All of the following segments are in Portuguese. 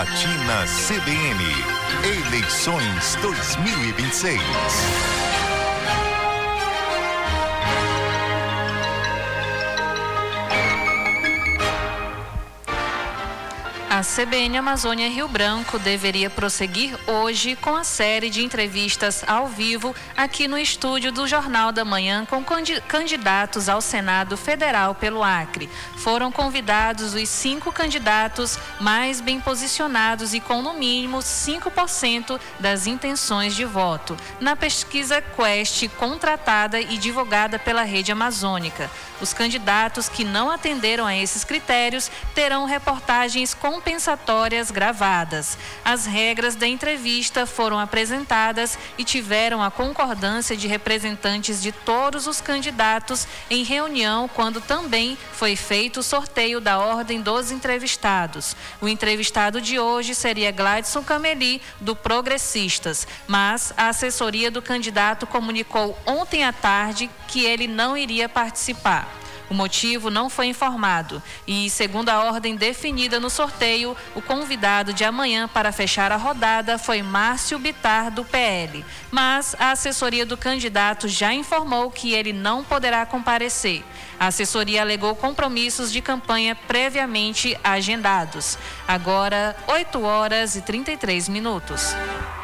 Sabatina CBN, eleições 2026. A CBN Amazônia Rio Branco deveria prosseguir hoje com a série de entrevistas ao vivo aqui no estúdio do Jornal da Manhã com candidatos ao Senado Federal pelo Acre. Foram convidados os 5 candidatos mais bem posicionados e com no mínimo 5% das intenções de voto, na pesquisa Quest contratada e divulgada pela Rede Amazônica. Os candidatos que não atenderam a esses critérios terão reportagens compensatórias gravadas. As regras da entrevista foram apresentadas e tiveram a concordância de representantes de todos os candidatos em reunião, quando também foi feito o sorteio da ordem dos entrevistados. O entrevistado de hoje seria Gladson Cameli, do Progressistas, mas a assessoria do candidato comunicou ontem à tarde que ele não iria participar. O motivo não foi informado e, segundo a ordem definida no sorteio, o convidado de amanhã para fechar a rodada foi Márcio Bittar, do PL. Mas a assessoria do candidato já informou que ele não poderá comparecer. A assessoria alegou compromissos de campanha previamente agendados. Agora, 8h33.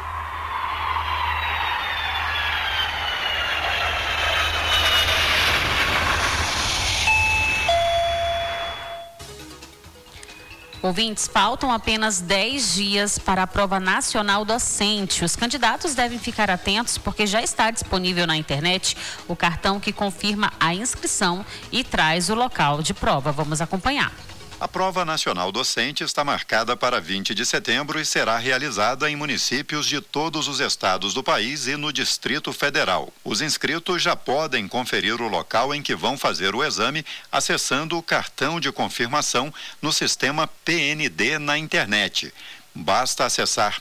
Ouvintes, faltam apenas 10 dias para a prova nacional docente. Os candidatos devem ficar atentos porque já está disponível na internet o cartão que confirma a inscrição e traz o local de prova. Vamos acompanhar. A prova nacional docente está marcada para 20 de setembro e será realizada em municípios de todos os estados do país e no Distrito Federal. Os inscritos já podem conferir o local em que vão fazer o exame acessando o cartão de confirmação no sistema PND na internet. Basta acessar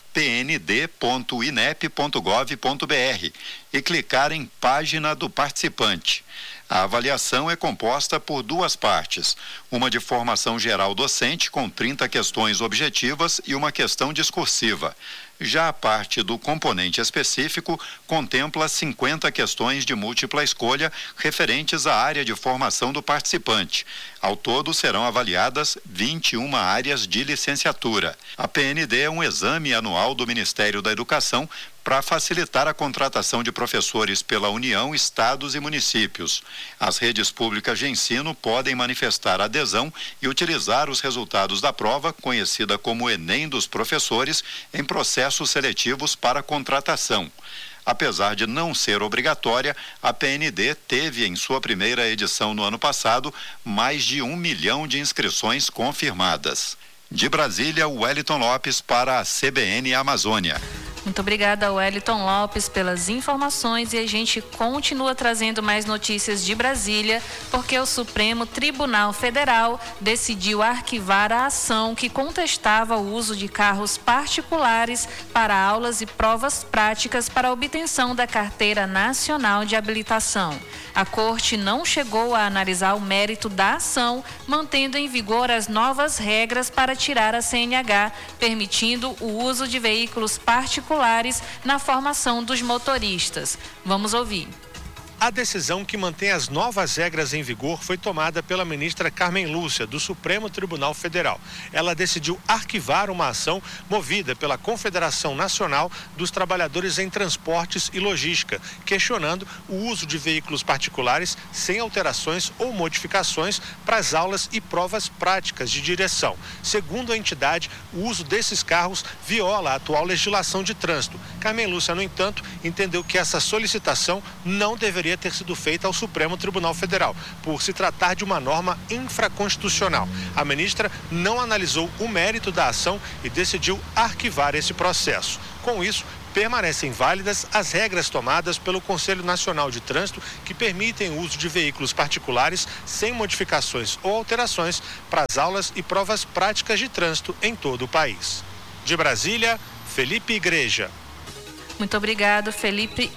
pnd.inep.gov.br e clicar em Página do Participante. A avaliação é composta por 2 partes, uma de formação geral docente com 30 questões objetivas e uma questão discursiva. Já a parte do componente específico contempla 50 questões de múltipla escolha referentes à área de formação do participante. Ao todo, serão avaliadas 21 áreas de licenciatura. A PND é um exame anual do Ministério da Educação para facilitar a contratação de professores pela União, estados e municípios. As redes públicas de ensino podem manifestar adesão e utilizar os resultados da prova, conhecida como Enem dos professores, em processos seletivos para contratação. Apesar de não ser obrigatória, a PND teve em sua primeira edição no ano passado mais de 1 milhão de inscrições confirmadas. De Brasília, Wellington Lopes para a CBN Amazônia. Muito obrigada, Wellington Lopes, pelas informações, e a gente continua trazendo mais notícias de Brasília, porque o Supremo Tribunal Federal decidiu arquivar a ação que contestava o uso de carros particulares para aulas e provas práticas para a obtenção da Carteira Nacional de Habilitação. A Corte não chegou a analisar o mérito da ação, mantendo em vigor as novas regras para tirar a CNH, permitindo o uso de veículos particulares na formação dos motoristas. Vamos ouvir. A decisão que mantém as novas regras em vigor foi tomada pela ministra Carmen Lúcia, do Supremo Tribunal Federal. Ela decidiu arquivar uma ação movida pela Confederação Nacional dos Trabalhadores em Transportes e Logística, questionando o uso de veículos particulares sem alterações ou modificações para as aulas e provas práticas de direção. Segundo a entidade, o uso desses carros viola a atual legislação de trânsito. Carmen Lúcia, no entanto, entendeu que essa solicitação não deveria ter sido feita ao Supremo Tribunal Federal, por se tratar de uma norma infraconstitucional. A ministra não analisou o mérito da ação e decidiu arquivar esse processo. Com isso, permanecem válidas as regras tomadas pelo Conselho Nacional de Trânsito, que permitem o uso de veículos particulares sem modificações ou alterações para as aulas e provas práticas de trânsito em todo o país. De Brasília, Felipe Igreja. Muito obrigado, Felipe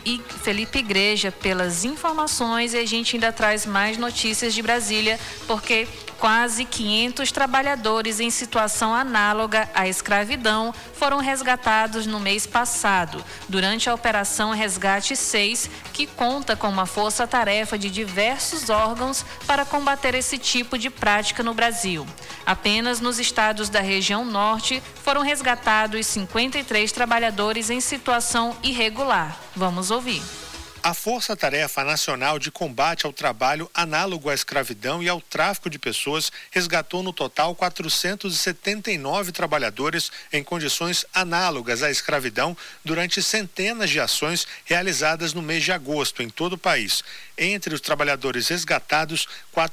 Igreja, pelas informações, e a gente ainda traz mais notícias de Brasília, porque Quase 500 trabalhadores em situação análoga à escravidão foram resgatados no mês passado, durante a Operação Resgate 6, que conta com uma força-tarefa de diversos órgãos para combater esse tipo de prática no Brasil. Apenas nos estados da região norte foram resgatados 53 trabalhadores em situação irregular. Vamos ouvir. A Força Tarefa Nacional de Combate ao Trabalho Análogo à Escravidão e ao Tráfico de Pessoas resgatou no total 479 trabalhadores em condições análogas à escravidão durante centenas de ações realizadas no mês de agosto em todo o país. Entre os trabalhadores resgatados,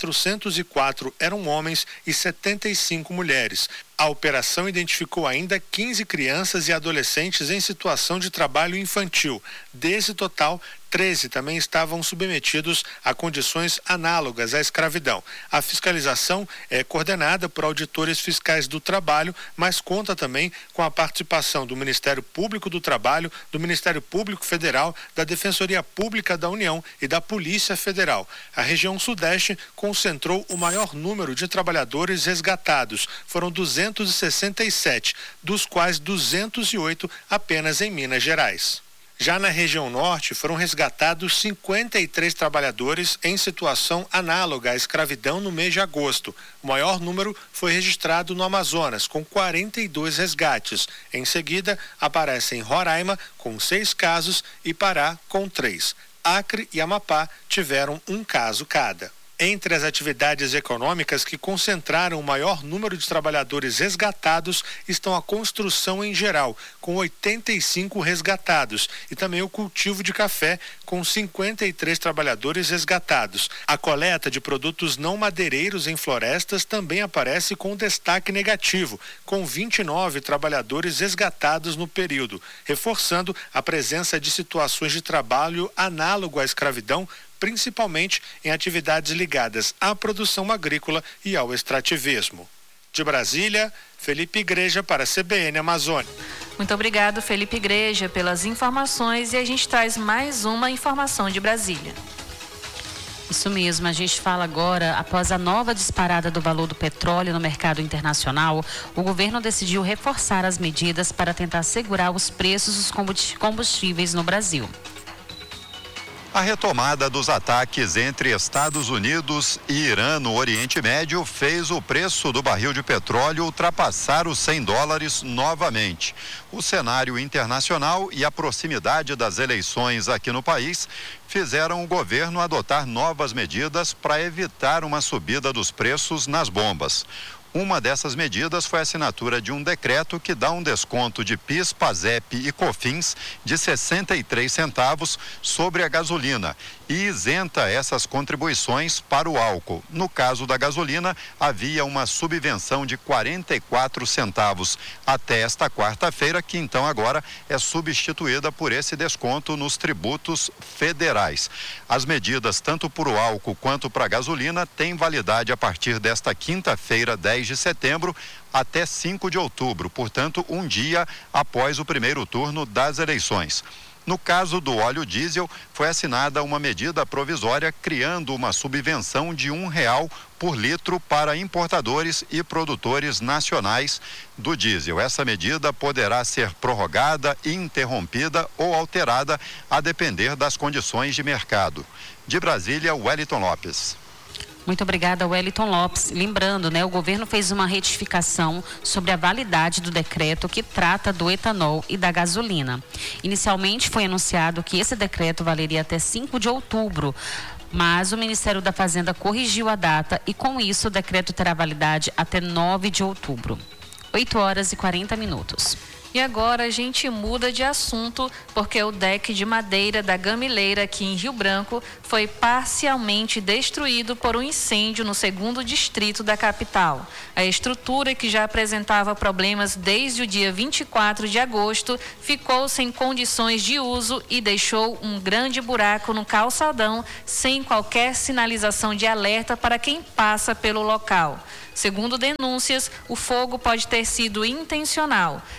404 eram homens e 75 mulheres. A operação identificou ainda 15 crianças e adolescentes em situação de trabalho infantil. Desse total, 13 também estavam submetidos a condições análogas à escravidão. A fiscalização é coordenada por auditores fiscais do trabalho, mas conta também com a participação do Ministério Público do Trabalho, do Ministério Público Federal, da Defensoria Pública da União e da Polícia Federal. A região Sudeste concentrou o maior número de trabalhadores resgatados. Foram 267, dos quais 208 apenas em Minas Gerais. Já na região norte, foram resgatados 53 trabalhadores em situação análoga à escravidão no mês de agosto. O maior número foi registrado no Amazonas, com 42 resgates. Em seguida, aparecem Roraima, com 6 casos, e Pará, com 3. Acre e Amapá tiveram um caso cada. Entre as atividades econômicas que concentraram o maior número de trabalhadores resgatados estão a construção em geral, com 85 resgatados, e também o cultivo de café, com 53 trabalhadores resgatados. A coleta de produtos não madeireiros em florestas também aparece com destaque negativo, com 29 trabalhadores resgatados no período, reforçando a presença de situações de trabalho análogo à escravidão, principalmente em atividades ligadas à produção agrícola e ao extrativismo. De Brasília, Felipe Igreja para a CBN Amazônia. Muito obrigado, Felipe Igreja, pelas informações, e a gente traz mais uma informação de Brasília. Isso mesmo, a gente fala agora, após a nova disparada do valor do petróleo no mercado internacional, o governo decidiu reforçar as medidas para tentar segurar os preços dos combustíveis no Brasil. A retomada dos ataques entre Estados Unidos e Irã no Oriente Médio fez o preço do barril de petróleo ultrapassar os $100 novamente. O cenário internacional e a proximidade das eleições aqui no país fizeram o governo adotar novas medidas para evitar uma subida dos preços nas bombas. Uma dessas medidas foi a assinatura de um decreto que dá um desconto de PIS, PASEP e COFINS de 63 centavos sobre a gasolina e isenta essas contribuições para o álcool. No caso da gasolina, havia uma subvenção de 44 centavos até esta quarta-feira, que então agora é substituída por esse desconto nos tributos federais. As medidas, tanto para o álcool quanto para a gasolina, têm validade a partir desta quinta-feira, 10 de setembro, até 5 de outubro, portanto, um dia após o primeiro turno das eleições. No caso do óleo diesel, foi assinada uma medida provisória criando uma subvenção de R$1 por litro para importadores e produtores nacionais do diesel. Essa medida poderá ser prorrogada, interrompida ou alterada a depender das condições de mercado. De Brasília, Wellington Lopes. Muito obrigada, Wellington Lopes. Lembrando, o governo fez uma retificação sobre a validade do decreto que trata do etanol e da gasolina. Inicialmente foi anunciado que esse decreto valeria até 5 de outubro, mas o Ministério da Fazenda corrigiu a data e com isso o decreto terá validade até 9 de outubro. 8h40. E agora a gente muda de assunto, porque o deck de madeira da Gamileira aqui em Rio Branco foi parcialmente destruído por um incêndio no 2º distrito da capital. A estrutura, que já apresentava problemas desde o dia 24 de agosto, ficou sem condições de uso e deixou um grande buraco no calçadão, sem qualquer sinalização de alerta para quem passa pelo local. Segundo denúncias, o fogo pode ter sido intencional. A Secretaria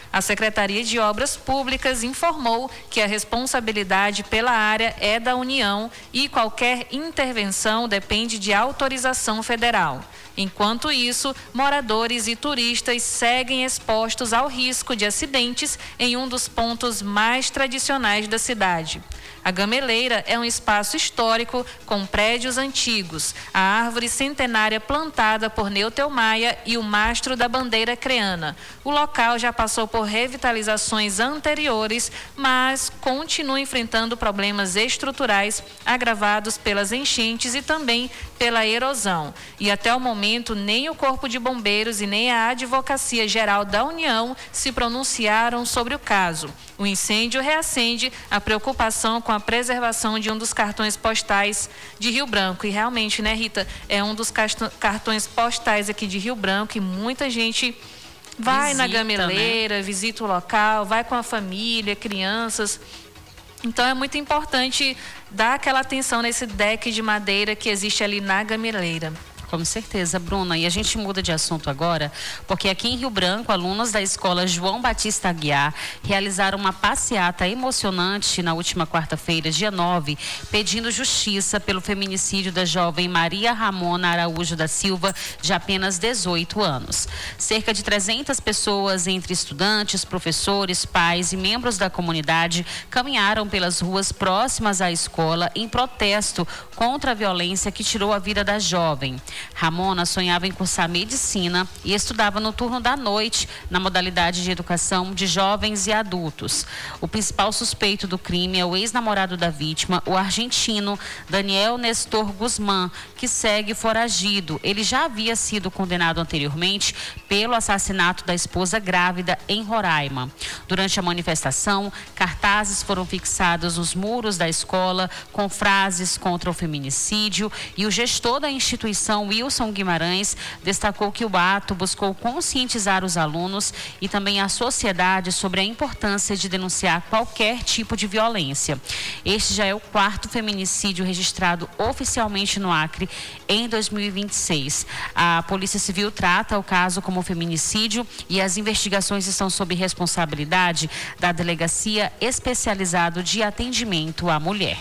Secretaria de Obras Públicas informou que a responsabilidade pela área é da União e qualquer intervenção depende de autorização federal. Enquanto isso, moradores e turistas seguem expostos ao risco de acidentes em um dos pontos mais tradicionais da cidade. A Gameleira é um espaço histórico com prédios antigos, a árvore centenária plantada por Neutel Maia e o mastro da bandeira creana. O local já passou por revitalizações anteriores, mas continua enfrentando problemas estruturais agravados pelas enchentes e também pela erosão. E até o momento, nem o Corpo de Bombeiros e nem a Advocacia Geral da União se pronunciaram sobre o caso. O incêndio reacende a preocupação com a preservação de um dos cartões postais de Rio Branco. E realmente, né, Rita, é um dos cartões postais aqui de Rio Branco e muita gente vai na Gameleira, né? Visita o local, vai com a família, crianças. Então é muito importante dar aquela atenção nesse deck de madeira que existe ali na Gameleira. Com certeza, Bruna. E a gente muda de assunto agora, porque aqui em Rio Branco, alunos da escola João Batista Aguiar realizaram uma passeata emocionante na última quarta-feira, dia 9, pedindo justiça pelo feminicídio da jovem Maria Ramona Araújo da Silva, de apenas 18 anos. Cerca de 300 pessoas, entre estudantes, professores, pais e membros da comunidade, caminharam pelas ruas próximas à escola em protesto contra a violência que tirou a vida da jovem. Ramona sonhava em cursar medicina e estudava no turno da noite na modalidade de educação de jovens e adultos. O principal suspeito do crime é o ex-namorado da vítima, o argentino Daniel Nestor Guzmán, que segue foragido. Ele já havia sido condenado anteriormente pelo assassinato da esposa grávida em Roraima. Durante a manifestação, cartazes foram fixados nos muros da escola com frases contra o feminicídio e o gestor da instituição, Wilson Guimarães, destacou que o ato buscou conscientizar os alunos e também a sociedade sobre a importância de denunciar qualquer tipo de violência. Este já é o 4º feminicídio registrado oficialmente no Acre em 2026. A Polícia Civil trata o caso como feminicídio e as investigações estão sob responsabilidade da Delegacia Especializada de Atendimento à Mulher.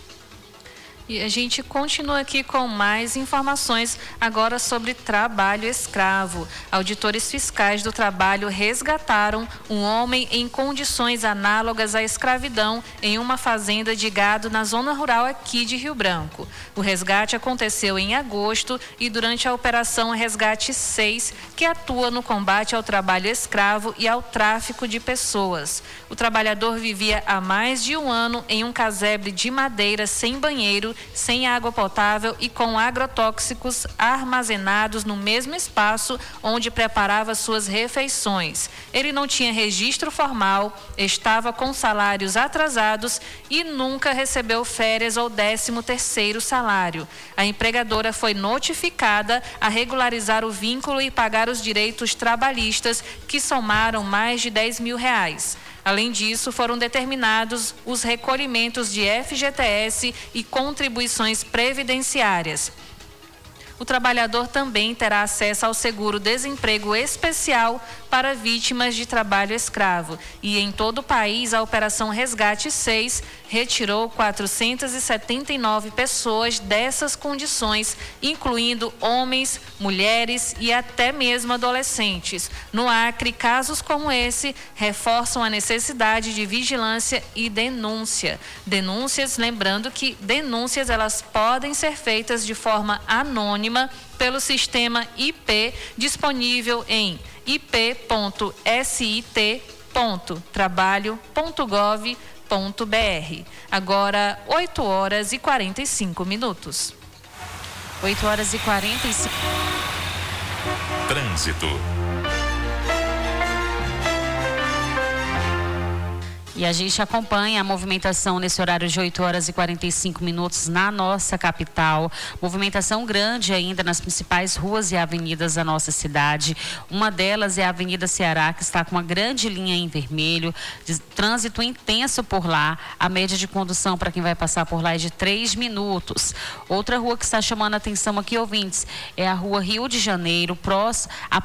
E a gente continua aqui com mais informações agora sobre trabalho escravo. Auditores fiscais do trabalho resgataram um homem em condições análogas à escravidão em uma fazenda de gado na zona rural aqui de Rio Branco. O resgate aconteceu em agosto e durante a Operação Resgate 6, que atua no combate ao trabalho escravo e ao tráfico de pessoas. O trabalhador vivia há mais de um ano em um casebre de madeira sem banheiro, sem água potável e com agrotóxicos armazenados no mesmo espaço onde preparava suas refeições. Ele não tinha registro formal, estava com salários atrasados e nunca recebeu férias ou 13º salário. A empregadora foi notificada a regularizar o vínculo e pagar os direitos trabalhistas, que somaram mais de R$10 mil. Além disso, foram determinados os recolhimentos de FGTS e contribuições previdenciárias. O trabalhador também terá acesso ao seguro-desemprego especial para vítimas de trabalho escravo. E em todo o país, a Operação Resgate 6 retirou 479 pessoas dessas condições, incluindo homens, mulheres e até mesmo adolescentes. No Acre, casos como esse reforçam a necessidade de vigilância e denúncia. Denúncias, lembrando que denúncias elas podem ser feitas de forma anônima pelo sistema IP disponível em ip.sit.trabalho.gov.br. Agora, 8h45. 8h45. Trânsito. E a gente acompanha a movimentação nesse horário de 8h45 na nossa capital. Movimentação grande ainda nas principais ruas e avenidas da nossa cidade. Uma delas é a Avenida Ceará, que está com uma grande linha em vermelho. Trânsito intenso por lá. A média de condução para quem vai passar por lá é de 3 minutos. Outra rua que está chamando a atenção aqui, ouvintes, é a Rua Rio de Janeiro,